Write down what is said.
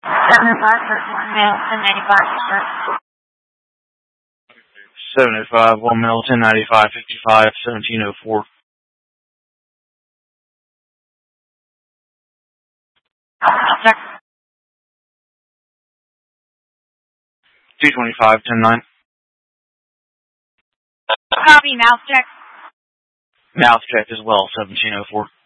705 for 1 male, 1095. 705, 1 male, 1095, 55, 1704. Check. 225, 109. Copy, mouse check. Mouth check as well, 1704.